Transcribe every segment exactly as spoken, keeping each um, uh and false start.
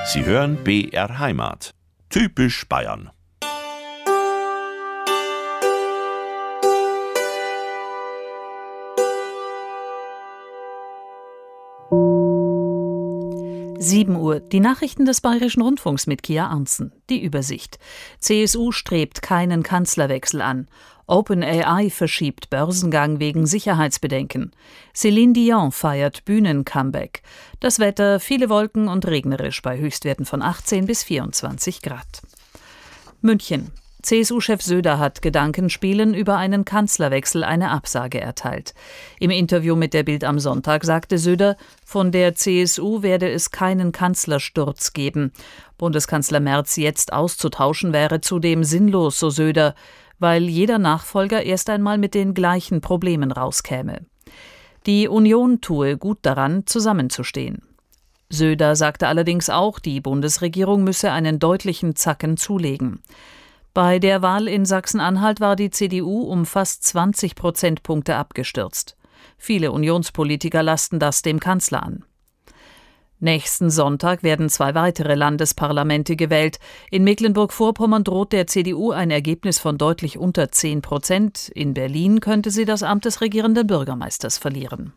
Sie hören B R Heimat. Typisch Bayern. sieben Uhr. Die Nachrichten des Bayerischen Rundfunks mit Kia Arntzen. Die Übersicht. C S U strebt keinen Kanzlerwechsel an. OpenAI verschiebt Börsengang wegen Sicherheitsbedenken. Céline Dion feiert Bühnen-Comeback. Das Wetter, viele Wolken und regnerisch bei Höchstwerten von achtzehn bis vierundzwanzig Grad. München. C S U-Chef Söder hat Gedankenspielen über einen Kanzlerwechsel eine Absage erteilt. Im Interview mit der Bild am Sonntag sagte Söder, von der C S U werde es keinen Kanzlersturz geben. Bundeskanzler Merz jetzt auszutauschen wäre zudem sinnlos, so Söder, weil jeder Nachfolger erst einmal mit den gleichen Problemen rauskäme. Die Union tue gut daran, zusammenzustehen. Söder sagte allerdings auch, die Bundesregierung müsse einen deutlichen Zacken zulegen. Bei der Wahl in Sachsen-Anhalt war die C D U um fast zwanzig Prozentpunkte abgestürzt. Viele Unionspolitiker lasten das dem Kanzler an. Nächsten Sonntag werden zwei weitere Landesparlamente gewählt. In Mecklenburg-Vorpommern droht der C D U ein Ergebnis von deutlich unter zehn Prozent. In Berlin könnte sie das Amt des regierenden Bürgermeisters verlieren.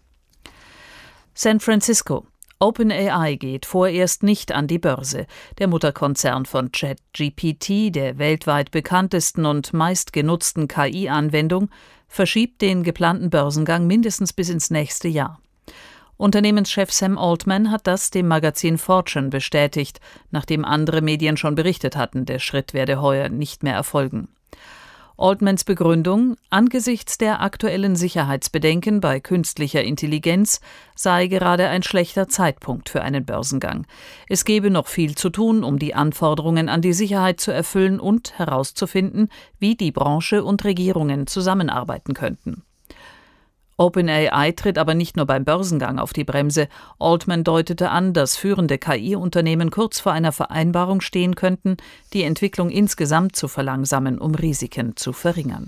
San Francisco. OpenAI geht vorerst nicht an die Börse. Der Mutterkonzern von ChatGPT, der weltweit bekanntesten und meistgenutzten K I-Anwendung, verschiebt den geplanten Börsengang mindestens bis ins nächste Jahr. Unternehmenschef Sam Altman hat das dem Magazin Fortune bestätigt, nachdem andere Medien schon berichtet hatten, der Schritt werde heuer nicht mehr erfolgen. Altmans Begründung: Angesichts der aktuellen Sicherheitsbedenken bei künstlicher Intelligenz sei gerade ein schlechter Zeitpunkt für einen Börsengang. Es gebe noch viel zu tun, um die Anforderungen an die Sicherheit zu erfüllen und herauszufinden, wie die Branche und Regierungen zusammenarbeiten könnten. OpenAI tritt aber nicht nur beim Börsengang auf die Bremse. Altman deutete an, dass führende K I-Unternehmen kurz vor einer Vereinbarung stehen könnten, die Entwicklung insgesamt zu verlangsamen, um Risiken zu verringern.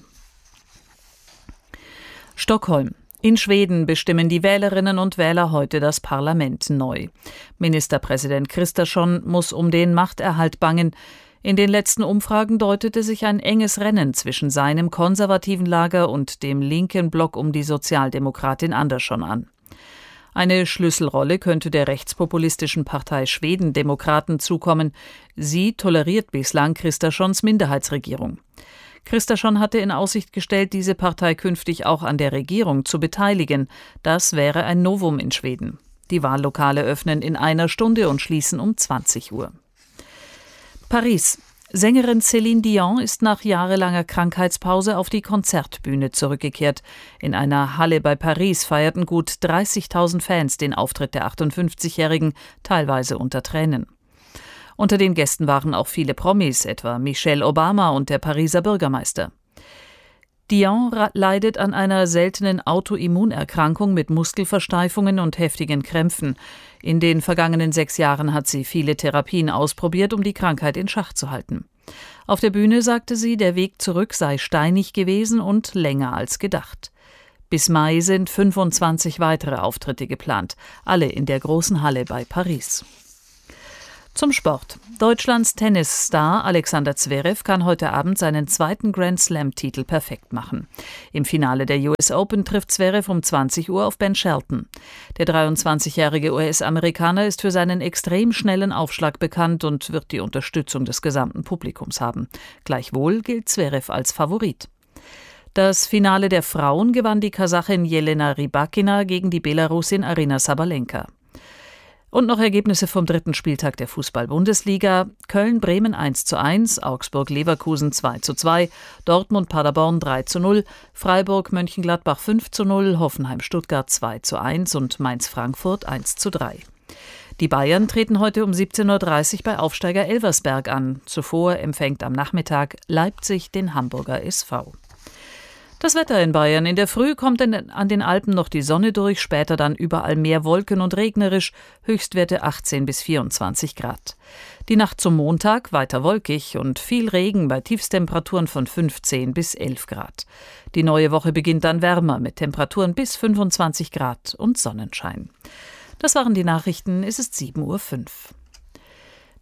Stockholm. In Schweden bestimmen die Wählerinnen und Wähler heute das Parlament neu. Ministerpräsident Kristersson muss um den Machterhalt bangen. In den letzten Umfragen deutete sich ein enges Rennen zwischen seinem konservativen Lager und dem linken Block um die Sozialdemokratin Andersson an. Eine Schlüsselrolle könnte der rechtspopulistischen Partei Schweden-Demokraten zukommen. Sie toleriert bislang Kristerssons Minderheitsregierung. Kristersson hatte in Aussicht gestellt, diese Partei künftig auch an der Regierung zu beteiligen. Das wäre ein Novum in Schweden. Die Wahllokale öffnen in einer Stunde und schließen um zwanzig Uhr. Paris. Sängerin Céline Dion ist nach jahrelanger Krankheitspause auf die Konzertbühne zurückgekehrt. In einer Halle bei Paris feierten gut dreißigtausend Fans den Auftritt der achtundfünfzigjährigen, teilweise unter Tränen. Unter den Gästen waren auch viele Promis, etwa Michelle Obama und der Pariser Bürgermeister. Dion leidet an einer seltenen Autoimmunerkrankung mit Muskelversteifungen und heftigen Krämpfen. In den vergangenen sechs Jahren hat sie viele Therapien ausprobiert, um die Krankheit in Schach zu halten. Auf der Bühne sagte sie, der Weg zurück sei steinig gewesen und länger als gedacht. Bis Mai sind fünfundzwanzig weitere Auftritte geplant, alle in der großen Halle bei Paris. Zum Sport. Deutschlands Tennisstar Alexander Zverev kann heute Abend seinen zweiten Grand-Slam-Titel perfekt machen. Im Finale der U S Open trifft Zverev um zwanzig Uhr auf Ben Shelton. Der dreiundzwanzigjährige U S-Amerikaner ist für seinen extrem schnellen Aufschlag bekannt und wird die Unterstützung des gesamten Publikums haben. Gleichwohl gilt Zverev als Favorit. Das Finale der Frauen gewann die Kasachin Jelena Rybakina gegen die Belarusin Aryna Sabalenka. Und noch Ergebnisse vom dritten Spieltag der Fußball-Bundesliga. Köln-Bremen eins zu eins, Augsburg-Leverkusen zwei zu zwei, Dortmund-Paderborn drei zu null, Freiburg-Mönchengladbach fünf zu null, Hoffenheim-Stuttgart zwei zu eins und Mainz-Frankfurt eins zu drei. Die Bayern treten heute um siebzehn Uhr dreißig bei Aufsteiger Elversberg an. Zuvor empfängt am Nachmittag Leipzig den Hamburger S V. Das Wetter in Bayern. In der Früh kommt an den Alpen noch die Sonne durch, später dann überall mehr Wolken und regnerisch, Höchstwerte achtzehn bis vierundzwanzig Grad. Die Nacht zum Montag weiter wolkig und viel Regen bei Tiefstemperaturen von fünfzehn bis elf Grad. Die neue Woche beginnt dann wärmer mit Temperaturen bis fünfundzwanzig Grad und Sonnenschein. Das waren die Nachrichten, es ist sieben Uhr fünf.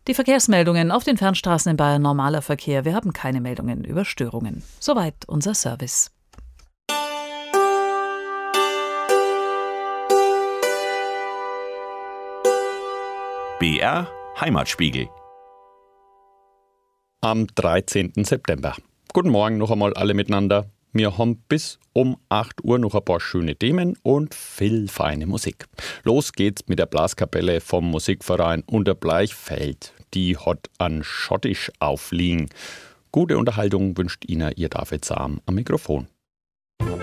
Die Verkehrsmeldungen auf den Fernstraßen in Bayern, normaler Verkehr. Wir haben keine Meldungen über Störungen. Soweit unser Service. B R Heimatspiegel. Am dreizehnten September. Guten Morgen noch einmal alle miteinander. Wir haben bis um acht Uhr noch ein paar schöne Themen und viel feine Musik. Los geht's mit der Blaskapelle vom Musikverein Unterbleichfeld. Die hat an Schottisch aufliegen. Gute Unterhaltung wünscht Ihnen Ihr David Sam am Mikrofon.